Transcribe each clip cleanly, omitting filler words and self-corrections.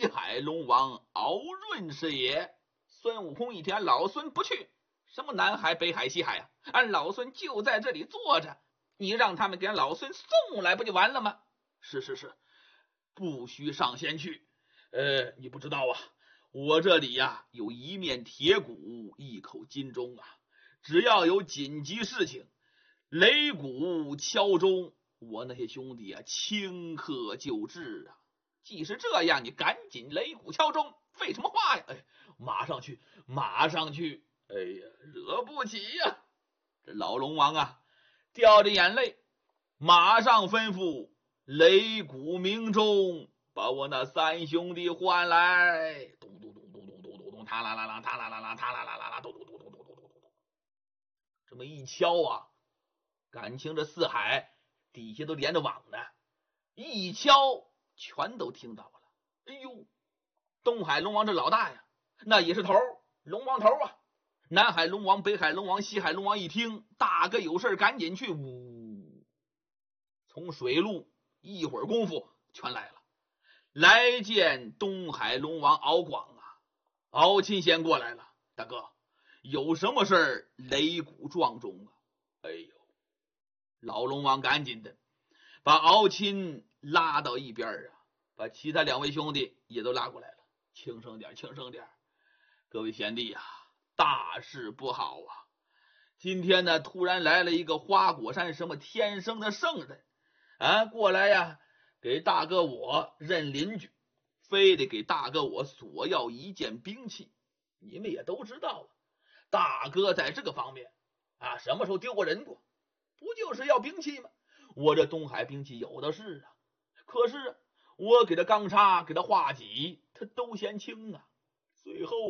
海龙王敖闰是也。孙悟空一听老孙不去，什么南海北海西海啊，俺老孙就在这里坐着，你让他们给俺老孙送来不就完了吗？是，不须上前去。你不知道啊，我这里呀有一面铁鼓，一口金钟啊，只要有紧急事情，擂鼓敲钟，我那些兄弟啊顷刻就至啊。既是这样，你赶紧擂鼓敲钟，废什么话呀？马上去。哎呀，惹不起呀！这老龙王啊掉着眼泪，马上吩咐擂鼓鸣钟，把我那三兄弟唤来。咚咚咚咚咚咚咚咚，塔啦啦啦，塔啦啦啦，塔啦啦啦，咚咚咚咚咚咚咚咚。这么一敲啊，感情这四海底下都连着网呢，一敲全都听到了。哎呦，东海龙王这老大呀，那也是头，龙王头啊。南海龙王、北海龙王、西海龙王一听大哥有事赶紧去，从水路一会儿功夫全来了，来见东海龙王敖广啊。敖钦先过来了，大哥有什么事儿擂鼓撞钟啊？哎呦，老龙王赶紧的把敖钦拉到一边啊，把其他两位兄弟也都拉过来了。轻声点，各位贤弟啊，大事不好啊！今天呢，突然来了一个花果山什么天生的圣人啊，过来呀，给大哥我认邻居，非得给大哥我索要一件兵器。你们也都知道啊，大哥在这个方面啊，什么时候丢过人过？不就是要兵器吗？我这东海兵器有的是啊，可是我给他钢叉，给他画戟，他都嫌轻啊。最后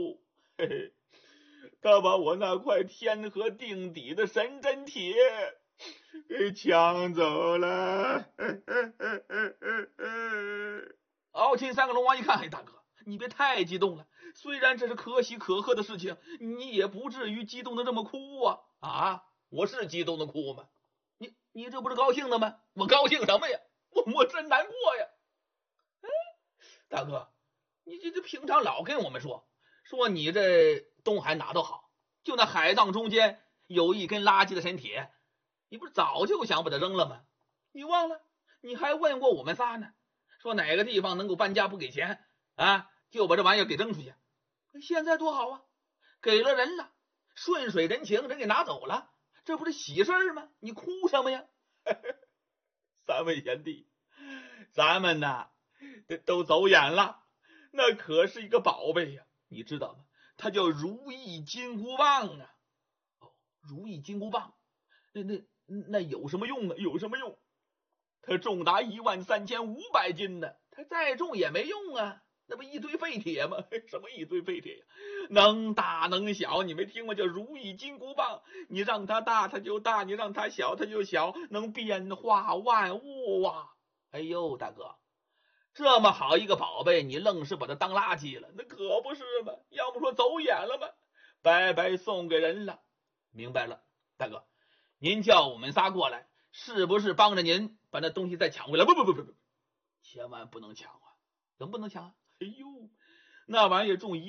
他把我那块天河定底的神针铁给抢走了。敖钦三个龙王一看，大哥你别太激动了，虽然这是可喜可贺的事情，你也不至于激动的这么哭啊。我是激动的哭吗？你这不是高兴的吗？我高兴什么呀？我真难过呀。大哥你这平常老跟我们说你这东海哪都好，就那海藏中间有一根垃圾的神铁，你不是早就想把它扔了吗？你忘了？你还问过我们仨呢，说哪个地方能够搬家不给钱啊，就把这玩意儿给扔出去。现在多好啊，给了人了，顺水人情，人给拿走了，这不是喜事吗？你哭什么呀？三位贤弟，咱们呐都走眼了，那可是一个宝贝呀，你知道吗？它叫如意金箍棒啊。如意金箍棒那有什么用呢？有什么用？它重达13500斤呢，它再重也没用啊，那不一堆废铁吗？什么一堆废铁呀？能大能小，你没听过叫如意金箍棒？你让它大它就大，你让它小它就小，能变化万物啊！哎呦，大哥，这么好一个宝贝，你愣是把它当垃圾了，那可不是吗？要不说走眼了吗？白白送给人了。明白了，大哥，您叫我们仨过来，是不是帮着您把那东西再抢回来？不，千万不能抢啊！怎么不能抢啊？哎呦，那玩意重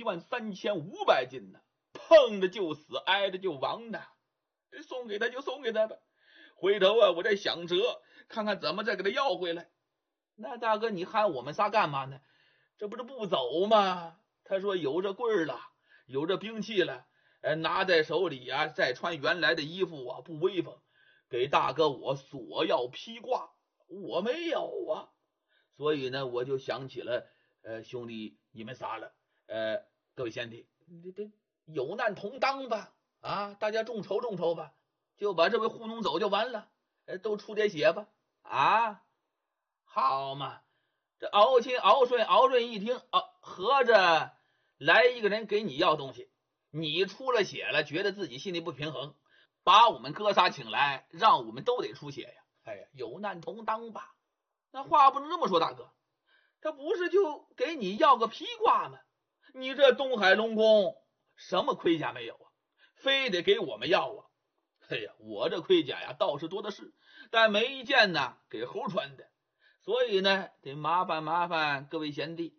13500斤呢，碰着就死，挨着就亡呢。送给他就送给他吧，回头啊，我再想辙，看看怎么再给他要回来。那大哥，你喊我们仨干嘛呢？这不是不走吗？他说有这棍儿了，有这兵器了，拿在手里啊，再穿原来的衣服啊，不威风。给大哥我索要披挂，我没有啊，所以呢，我就想起了兄弟你们仨了。各位贤弟，这有难同当吧，啊，大家众筹众筹吧，就把这位糊弄走就完了，都出点血吧，啊，好嘛。这敖钦、敖顺一听，合着来一个人给你要东西，你出了血了，觉得自己心里不平衡，把我们哥仨请来，让我们都得出血呀。哎呀，有难同当吧。那话不能这么说，大哥，他不是就给你要个披挂吗？你这东海龙宫什么盔甲没有啊，非得给我们要啊？哎呀，我这盔甲呀倒是多的是，但没一件呢给猴穿的，所以呢得麻烦各位贤弟